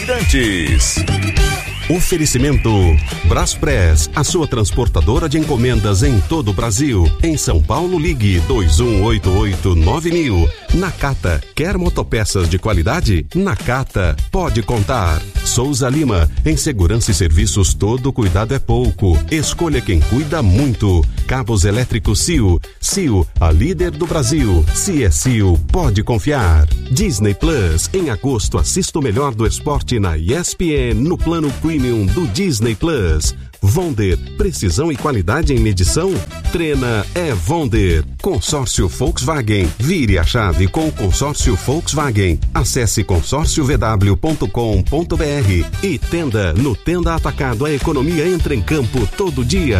Bandeirantes. Oferecimento Braspress, a sua transportadora de encomendas em todo o Brasil. Em São Paulo, ligue 2188-9000. Nakata, quer motopeças de qualidade? Nakata, pode contar. Souza Lima, em segurança e serviços todo cuidado é pouco. Escolha quem cuida muito. Cabos elétricos CIO. CIO, a líder do Brasil. Se é CIO, pode confiar. Disney Plus, em agosto assista o melhor do esporte na ESPN no plano Premium do Disney Plus. Vonder, precisão e qualidade em medição? Treina é Vonder. Consórcio Volkswagen. Vire a chave com o consórcio Volkswagen. Acesse consórciovw.com.br e Tenda. No Tenda Atacado, a economia entra em campo todo dia.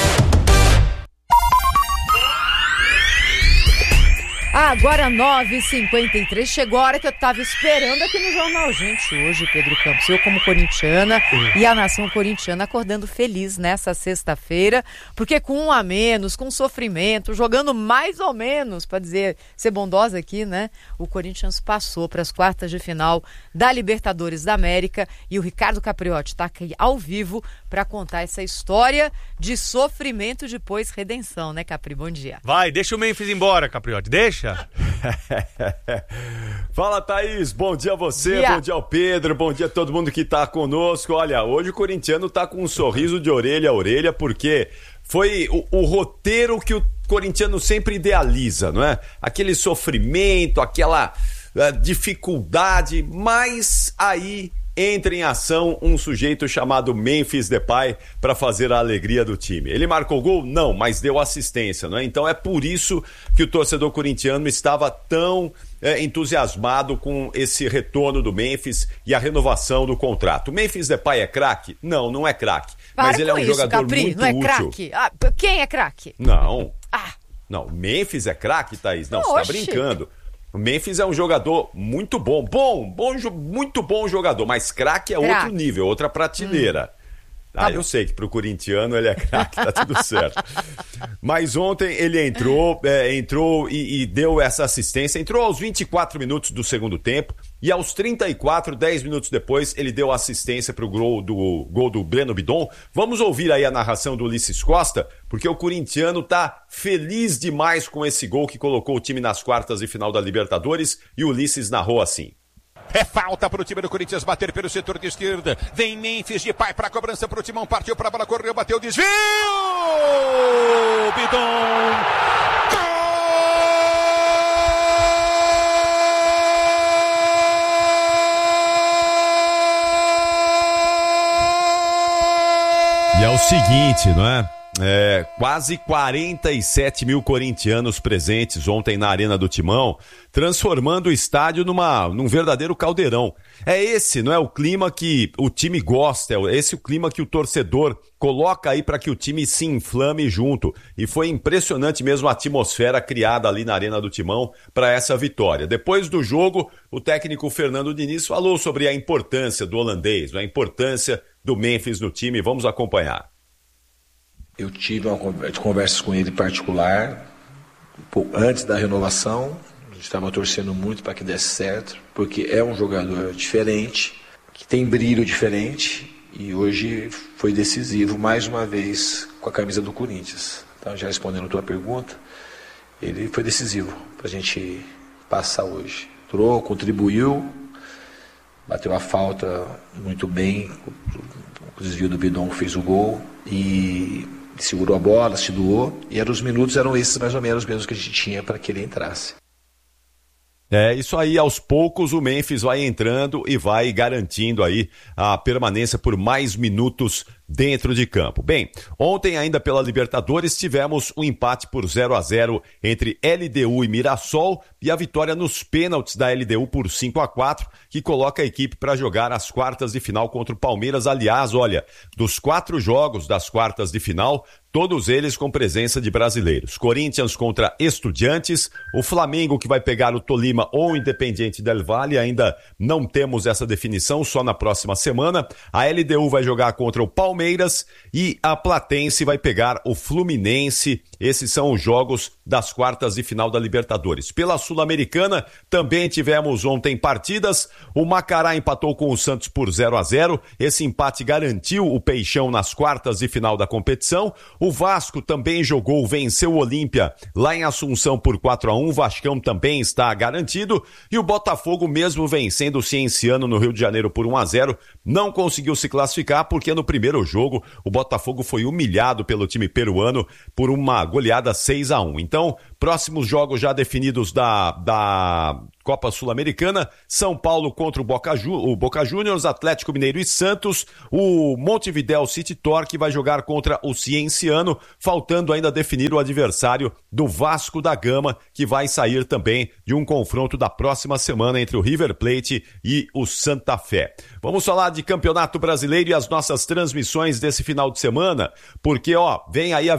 Agora 9h53, chegou a hora que eu tava esperando aqui no Jornal Gente hoje, Pedro Campos. Eu como corintiana e a nação corintiana acordando feliz nessa sexta-feira, porque com um a menos, com sofrimento, jogando mais ou menos, para ser bondosa aqui, né? O Corinthians passou para as quartas de final da Libertadores da América e o Ricardo Capriotti está aqui ao vivo para contar essa história de sofrimento depois redenção, né, Capri? Bom dia. Vai, deixa o Memphis embora, Capriotti, deixa. Fala, Thaís, bom dia a você, bom dia ao Pedro, bom dia a todo mundo que tá conosco. Olha, hoje o corintiano tá com um sorriso de orelha a orelha, porque foi o roteiro que o corintiano sempre idealiza, não é? Aquele sofrimento, aquela dificuldade, mas aí entra em ação um sujeito chamado Memphis Depay para fazer a alegria do time. Ele marcou gol? Não, mas deu assistência, não é? Então é por isso que o torcedor corintiano estava tão entusiasmado com esse retorno do Memphis e a renovação do contrato. O Memphis Depay é craque? Não, não é craque. Mas ele é um jogador Capri, muito não é útil. Craque? Quem é craque? Não. Não, Memphis é craque, Thaís? Não, você tá brincando. O Memphis é um jogador muito bom, muito bom jogador, mas craque é outro nível, outra prateleira. Eu sei que pro corintiano ele é craque, tá tudo certo. Mas ontem ele entrou e deu essa assistência, entrou aos 24 minutos do segundo tempo e aos 34, 10 minutos depois, ele deu assistência pro gol do Breno Bidon. Vamos ouvir aí a narração do Ulisses Costa, porque o corintiano tá feliz demais com esse gol que colocou o time nas quartas de final da Libertadores e o Ulisses narrou assim. É falta para o time do Corinthians bater pelo setor de esquerda. Vem Memphis Depay para a cobrança para o Timão. Partiu para a bola, correu, bateu, desvio! Bidon! Gol! E é o seguinte, não é? Quase 47 mil corintianos presentes ontem na Arena do Timão, transformando o estádio num verdadeiro caldeirão. É esse, não é, o clima que o time gosta, é esse o clima que o torcedor coloca aí para que o time se inflame junto. E foi impressionante mesmo a atmosfera criada ali na Arena do Timão para essa vitória. Depois do jogo, o técnico Fernando Diniz falou sobre a importância do holandês, a importância do Memphis no time. Vamos acompanhar. Eu tive conversas com ele em particular, antes da renovação. A gente estava torcendo muito para que desse certo, porque é um jogador diferente, que tem brilho diferente, e hoje foi decisivo, mais uma vez, com a camisa do Corinthians. Então, já respondendo a tua pergunta, ele foi decisivo para a gente passar hoje. Entrou, contribuiu, bateu a falta muito bem, o desvio do Bidon fez o gol, e segurou a bola, se doou, e os minutos eram esses mais ou menos mesmo que a gente tinha para que ele entrasse. Isso aí, aos poucos o Memphis vai entrando e vai garantindo aí a permanência por mais minutos dentro de campo. Bem, ontem ainda pela Libertadores tivemos um empate por 0-0 entre LDU e Mirassol e a vitória nos pênaltis da LDU por 5-4, que coloca a equipe para jogar as quartas de final contra o Palmeiras. Aliás, olha, dos 4 jogos das quartas de final, todos eles com presença de brasileiros. Corinthians contra Estudiantes, o Flamengo que vai pegar o Tolima ou o Independiente del Valle, ainda não temos essa definição, só na próxima semana. A LDU vai jogar contra o Palmeiras e a Platense vai pegar o Fluminense Esses são os jogos das quartas de final da Libertadores. Pela Sul-Americana, também tivemos ontem partidas. O Macará empatou com o Santos por 0-0. Esse empate garantiu o Peixão nas quartas de final da competição. O Vasco também jogou, venceu o Olímpia lá em Assunção por 4-1. O Vascão também está garantido. E o Botafogo, mesmo vencendo o Cienciano no Rio de Janeiro por 1-0, não conseguiu se classificar porque no primeiro jogo o Botafogo foi humilhado pelo time peruano por uma goleada 6-1. Então, próximos jogos já definidos da Copa Sul-Americana: São Paulo contra o Boca Juniors, Atlético Mineiro e Santos. O Montevidéu City Torque vai jogar contra o Cienciano, faltando ainda definir o adversário do Vasco da Gama, que vai sair também de um confronto da próxima semana entre o River Plate e o Santa Fé. Vamos falar de Campeonato Brasileiro e as nossas transmissões desse final de semana, porque vem aí a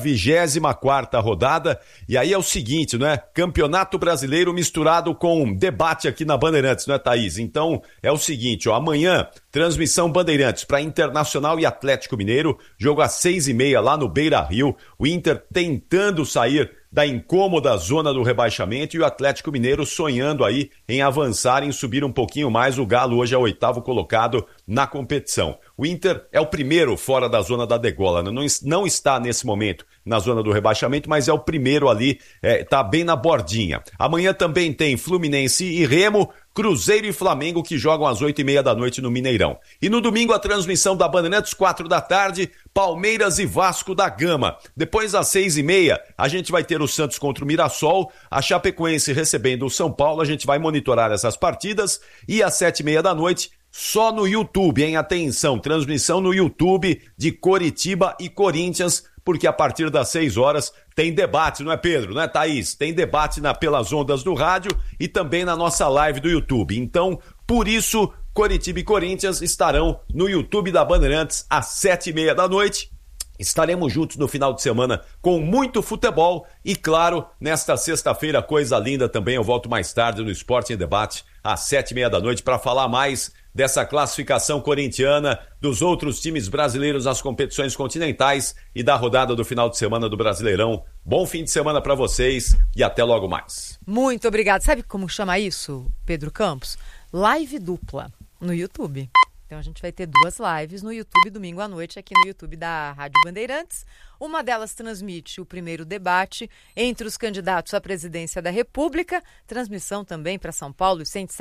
24ª rodada, e aí é o seguinte, não é? Campeonato Brasileiro misturado com debate aqui na Bandeirantes, não é, Thaís? Então, é o seguinte, amanhã, transmissão Bandeirantes para Internacional e Atlético Mineiro, jogo às 6h30 lá no Beira-Rio, o Inter tentando sair da incômoda zona do rebaixamento e o Atlético Mineiro sonhando aí em avançar, em subir um pouquinho mais. O Galo hoje é o 8º colocado na competição. O Inter é o primeiro fora da zona da degola, não está nesse momento na zona do rebaixamento, mas é o primeiro ali, tá bem na bordinha. Amanhã também tem Fluminense e Remo, Cruzeiro e Flamengo, que jogam às 8h30 da noite no Mineirão. E no domingo a transmissão da Bandeirantes, 4 da tarde, Palmeiras e Vasco da Gama. Depois às 6h30 a gente vai ter o Santos contra o Mirassol, a Chapecoense recebendo o São Paulo, a gente vai monitorar essas partidas. E às 7h30 da noite, só no YouTube, hein? Atenção, transmissão no YouTube de Coritiba e Corinthians, porque a partir das 6 horas tem debate, não é, Pedro? Não é, Thaís? Tem debate pelas ondas do rádio e também na nossa live do YouTube. Então, por isso, Coritiba e Corinthians estarão no YouTube da Bandeirantes às 7h30 da noite. Estaremos juntos no final de semana com muito futebol e, claro, nesta sexta-feira, coisa linda também, eu volto mais tarde no Esporte em Debate às 7h30 da noite para falar mais dessa classificação corintiana, dos outros times brasileiros nas competições continentais e da rodada do final de semana do Brasileirão. Bom fim de semana para vocês e até logo mais. Muito obrigado. Sabe como chama isso, Pedro Campos? Live dupla no YouTube. Então a gente vai ter 2 lives no YouTube domingo à noite, aqui no YouTube da Rádio Bandeirantes. Uma delas transmite o primeiro debate entre os candidatos à presidência da República, transmissão também para São Paulo,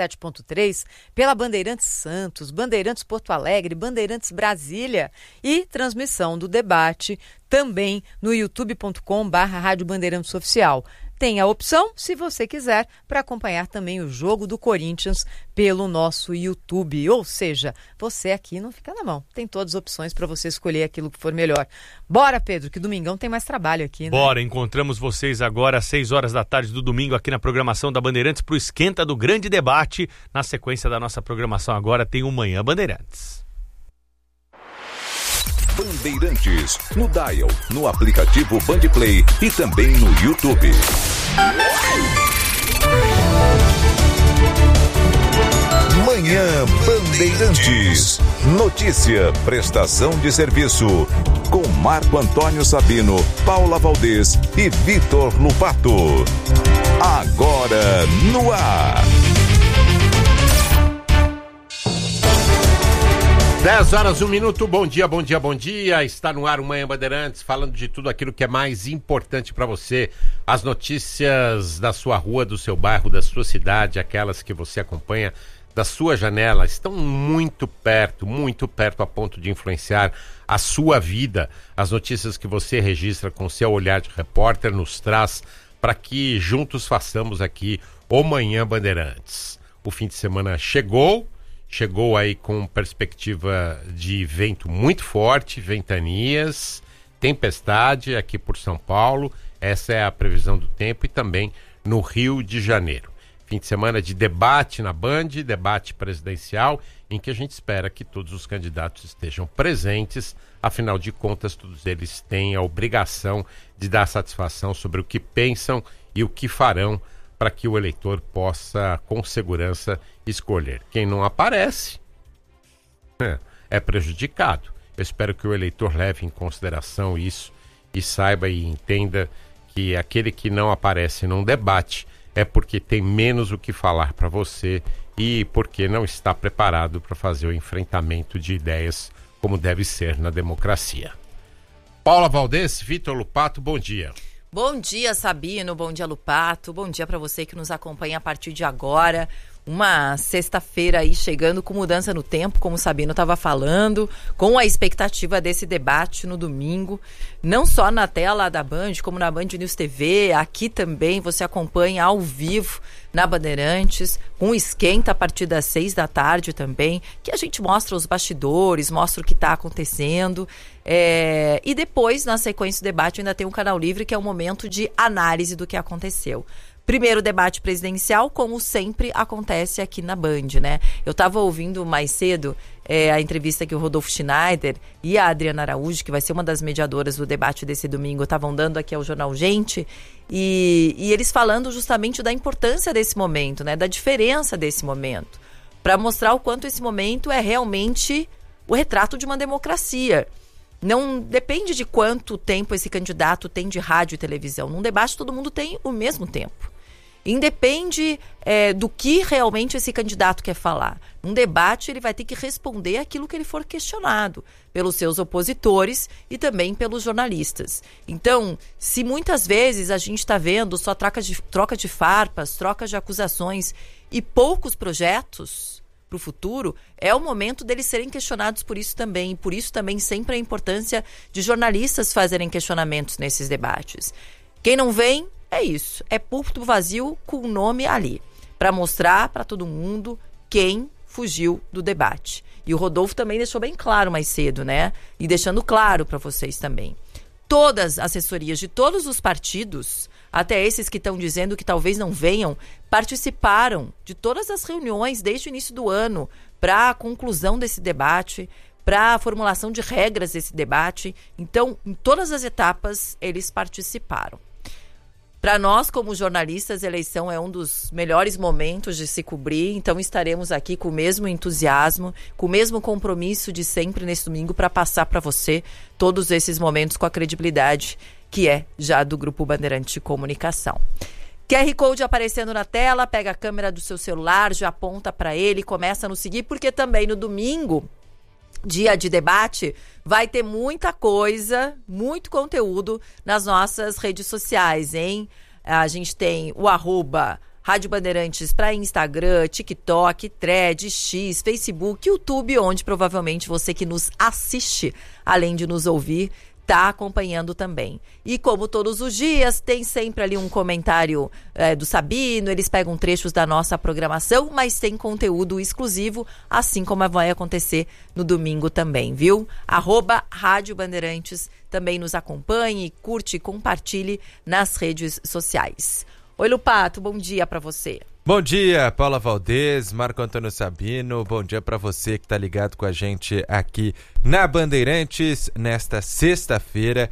107.3, pela Bandeirantes Santos, Bandeirantes Porto Alegre, Bandeirantes Brasília, e transmissão do debate também no youtube.com/Rádio Bandeirantes Oficial. Tem a opção, se você quiser, para acompanhar também o jogo do Corinthians pelo nosso YouTube. Ou seja, você aqui não fica na mão. Tem todas as opções para você escolher aquilo que for melhor. Bora, Pedro, que domingão tem mais trabalho aqui, né? Bora, encontramos vocês agora às 6 horas da tarde do domingo aqui na programação da Bandeirantes para o Esquenta do Grande Debate. Na sequência da nossa programação agora tem o Manhã Bandeirantes. Bandeirantes, no dial, no aplicativo Bandplay e também no YouTube. Manhã Bandeirantes. Notícia, prestação de serviço. Com Marco Antônio Sabino, Paula Valdez e Vitor Lupato. Agora no ar. 10 horas, 1 minuto, bom dia, bom dia, bom dia. Está no ar o Manhã Bandeirantes, falando de tudo aquilo que é mais importante para você. As notícias da sua rua, do seu bairro, da sua cidade, aquelas que você acompanha da sua janela, estão muito perto a ponto de influenciar a sua vida. As notícias que você registra com seu olhar de repórter nos traz para que juntos façamos aqui o Manhã Bandeirantes. O fim de semana chegou aí com perspectiva de vento muito forte, ventanias, tempestade aqui por São Paulo. Essa é a previsão do tempo e também no Rio de Janeiro. Fim de semana de debate na Band, debate presidencial, em que a gente espera que todos os candidatos estejam presentes. Afinal de contas, todos eles têm a obrigação de dar satisfação sobre o que pensam e o que farão para que o eleitor possa, com segurança, escolher. Quem não aparece é prejudicado. Eu espero que o eleitor leve em consideração isso e saiba e entenda que aquele que não aparece num debate é porque tem menos o que falar para você e porque não está preparado para fazer o enfrentamento de ideias como deve ser na democracia. Paula Valdez, Vitor Lupato, bom dia. Bom dia, Sabino, bom dia, Lupato, bom dia para você que nos acompanha a partir de agora. Uma sexta-feira aí chegando com mudança no tempo, como o Sabino estava falando, com a expectativa desse debate no domingo, não só na tela da Band, como na Band News TV, aqui também você acompanha ao vivo na Bandeirantes, com esquenta a partir das 6 da tarde também, que a gente mostra os bastidores, mostra o que está acontecendo, e depois, na sequência do debate, ainda tem um canal livre, que é o momento de análise do que aconteceu. Primeiro debate presidencial, como sempre acontece aqui na Band, né? Eu estava ouvindo mais cedo a entrevista que o Rodolfo Schneider e a Adriana Araújo, que vai ser uma das mediadoras do debate desse domingo, estavam dando aqui ao Jornal Gente, e eles falando justamente da importância desse momento, né? Da diferença desse momento, para mostrar o quanto esse momento é realmente o retrato de uma democracia. Não depende de quanto tempo esse candidato tem de rádio e televisão. Num debate todo mundo tem o mesmo tempo. Independe do que realmente esse candidato quer falar. Num debate ele vai ter que responder aquilo que ele for questionado pelos seus opositores e também pelos jornalistas. Então, se muitas vezes a gente está vendo só troca de farpas, troca de acusações e poucos projetos para o futuro, é o momento deles serem questionados por isso também. E por isso também sempre a importância de jornalistas fazerem questionamentos nesses debates. Quem não vem, é isso. É púlpito vazio com o nome ali, para mostrar para todo mundo quem fugiu do debate. E o Rodolfo também deixou bem claro mais cedo, né? E deixando claro para vocês também. Todas as assessorias de todos os partidos, até esses que estão dizendo que talvez não venham, participaram de todas as reuniões desde o início do ano para a conclusão desse debate, para a formulação de regras desse debate. Então, em todas as etapas, eles participaram. Para nós, como jornalistas, a eleição é um dos melhores momentos de se cobrir, então estaremos aqui com o mesmo entusiasmo, com o mesmo compromisso de sempre nesse domingo para passar para você todos esses momentos com a credibilidade que é já do Grupo Bandeirante de Comunicação. QR Code aparecendo na tela, pega a câmera do seu celular, já aponta para ele, começa a nos seguir, porque também no domingo, dia de debate, vai ter muita coisa, muito conteúdo nas nossas redes sociais, hein? A gente tem o @Rádio Bandeirantes para Instagram, TikTok, Thread, X, Facebook, YouTube, onde provavelmente você que nos assiste, além de nos ouvir, está acompanhando também. E como todos os dias, tem sempre ali um comentário do Sabino, eles pegam trechos da nossa programação, mas tem conteúdo exclusivo, assim como vai acontecer no domingo também, viu? @Rádio Bandeirantes, também nos acompanhe, curte e compartilhe nas redes sociais. Oi, Lupato, bom dia para você. Bom dia, Paula Valdez, Marco Antônio Sabino, bom dia para você que tá ligado com a gente aqui na Bandeirantes, nesta sexta-feira,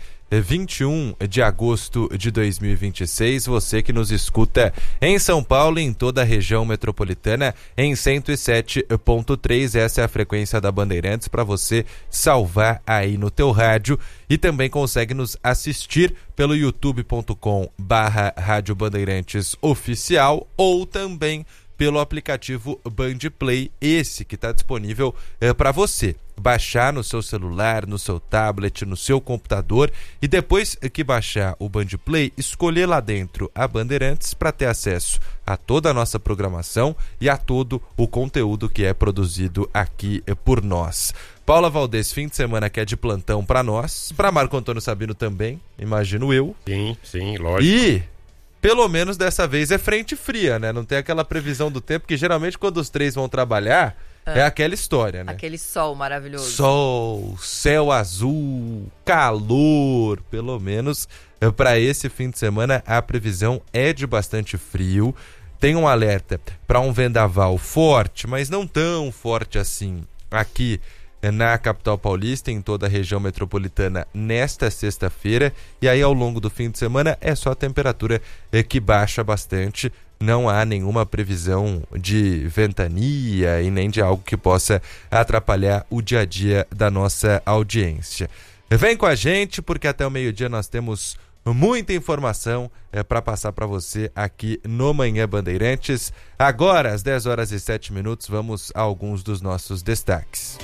21 de agosto de 2026, você que nos escuta em São Paulo e em toda a região metropolitana em 107.3, essa é a frequência da Bandeirantes para você salvar aí no teu rádio e também consegue nos assistir pelo youtube.com/Rádio Bandeirantes Oficial ou também pelo aplicativo Band Play, esse que está disponível para você baixar no seu celular, no seu tablet, no seu computador e depois que baixar o Band Play, escolher lá dentro a Bandeirantes para ter acesso a toda a nossa programação e a todo o conteúdo que é produzido aqui por nós. Paula Valdez, fim de semana que é de plantão para nós, para Marco Antônio Sabino também, imagino eu. Sim, lógico. E pelo menos dessa vez é frente fria, né? Não tem aquela previsão do tempo que geralmente quando os três vão trabalhar é aquela história, né? Aquele sol maravilhoso. Sol, céu azul, calor, pelo menos para esse fim de semana a previsão é de bastante frio. Tem um alerta para um vendaval forte, mas não tão forte assim aqui na capital paulista, em toda a região metropolitana nesta sexta-feira, e aí ao longo do fim de semana é só a temperatura que baixa bastante, não há nenhuma previsão de ventania e nem de algo que possa atrapalhar o dia a dia da nossa audiência. Vem com a gente porque até o meio-dia nós temos muita informação para passar para você aqui no Manhã Bandeirantes. Agora, às 10 horas e 7 minutos, vamos a alguns dos nossos destaques.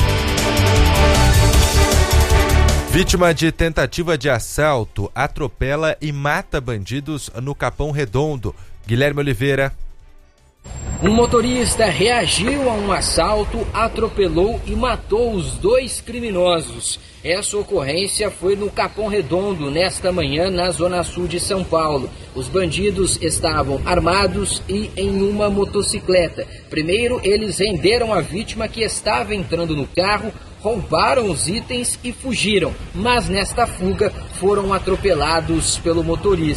Vítima de tentativa de assalto atropela e mata bandidos no Capão Redondo. Guilherme Oliveira. Um motorista reagiu a um assalto, atropelou e matou os 2 criminosos. Essa ocorrência foi no Capão Redondo, nesta manhã, na zona sul de São Paulo. Os bandidos estavam armados e em uma motocicleta. Primeiro, eles renderam a vítima que estava entrando no carro, roubaram os itens e fugiram. Mas nesta fuga foram atropelados pelo motorista.